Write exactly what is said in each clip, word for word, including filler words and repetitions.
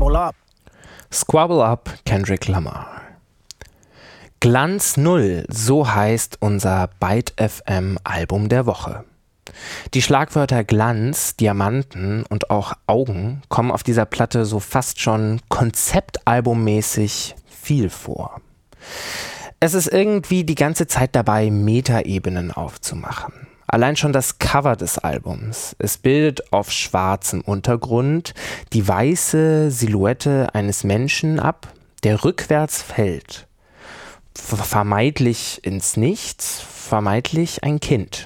Squabble Up. Squabble Up, Kendrick Lamar. Glanz Null, so heißt unser Byte F M Album der Woche. Die Schlagwörter Glanz, Diamanten und auch Augen kommen auf dieser Platte so fast schon konzeptalbummäßig viel vor. Es ist irgendwie die ganze Zeit dabei, Metaebenen aufzumachen. Allein schon das Cover des Albums. Es bildet auf schwarzem Untergrund die weiße Silhouette eines Menschen ab, der rückwärts fällt. Vermeintlich ins Nichts, vermeintlich ein Kind.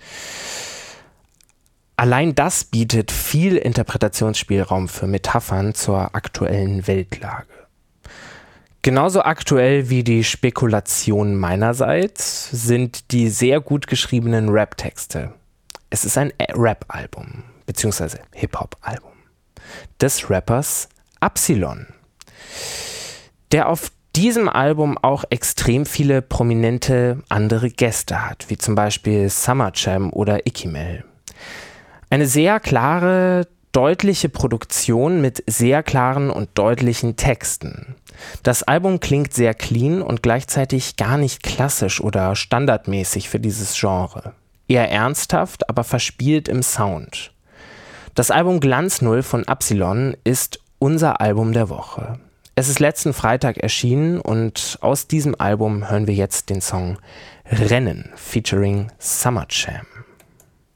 Allein das bietet viel Interpretationsspielraum für Metaphern zur aktuellen Weltlage. Genauso aktuell wie die Spekulationen meinerseits sind die sehr gut geschriebenen Rap-Texte. Es ist ein Rap-Album, beziehungsweise Hip-Hop-Album des Rappers Absilon, der auf diesem Album auch extrem viele prominente andere Gäste hat, wie zum Beispiel Summer Jam oder Ikimel. Eine sehr klare, deutliche Produktion mit sehr klaren und deutlichen Texten. Das Album klingt sehr clean und gleichzeitig gar nicht klassisch oder standardmäßig für dieses Genre. Eher ernsthaft, aber verspielt im Sound. Das Album Glanz Null von Absilon ist unser Album der Woche. Es ist letzten Freitag erschienen und aus diesem Album hören wir jetzt den Song Rennen featuring Summer Jam.